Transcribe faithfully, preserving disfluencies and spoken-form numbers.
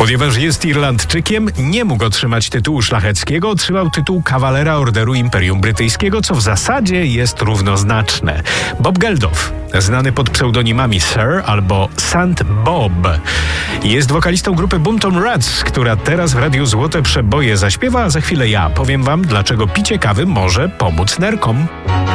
Ponieważ jest Irlandczykiem, nie mógł otrzymać tytułu szlacheckiego, otrzymał tytuł kawalera Orderu Imperium Brytyjskiego, co w zasadzie jest równoznaczne. Bob Geldof, znany pod pseudonimami Sir albo Sant Bob, jest wokalistą grupy Boomtown Rats, która teraz w Radiu Złote Przeboje zaśpiewa, a za chwilę ja powiem wam, dlaczego picie kawy może pomóc nerkom.